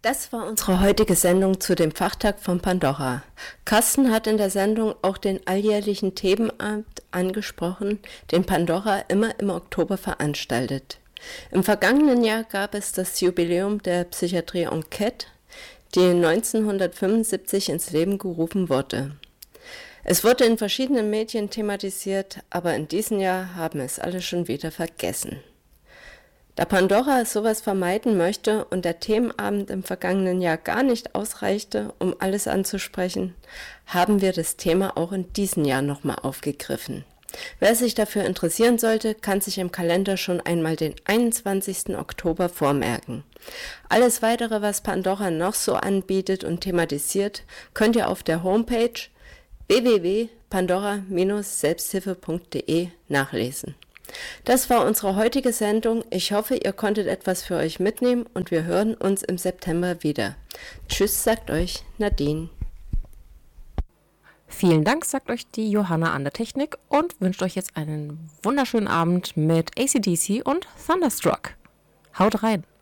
Das war unsere heutige Sendung zu dem Fachtag von Pandora. Carsten hat in der Sendung auch den alljährlichen Themenabend angesprochen, den Pandora immer im Oktober veranstaltet. Im vergangenen Jahr gab es das Jubiläum der Psychiatrie Enquête, die 1975 ins Leben gerufen wurde. Es wurde in verschiedenen Medien thematisiert, aber in diesem Jahr haben es alle schon wieder vergessen. Da Pandora sowas vermeiden möchte und der Themenabend im vergangenen Jahr gar nicht ausreichte, um alles anzusprechen, haben wir das Thema auch in diesem Jahr nochmal aufgegriffen. Wer sich dafür interessieren sollte, kann sich im Kalender schon einmal den 21. Oktober vormerken. Alles weitere, was Pandora noch so anbietet und thematisiert, könnt ihr auf der Homepage www.pandora-selbsthilfe.de nachlesen. Das war unsere heutige Sendung. Ich hoffe, ihr konntet etwas für euch mitnehmen und wir hören uns im September wieder. Tschüss, sagt euch Nadine. Vielen Dank, sagt euch die Johanna an der Technik und wünscht euch jetzt einen wunderschönen Abend mit AC/DC und Thunderstruck. Haut rein!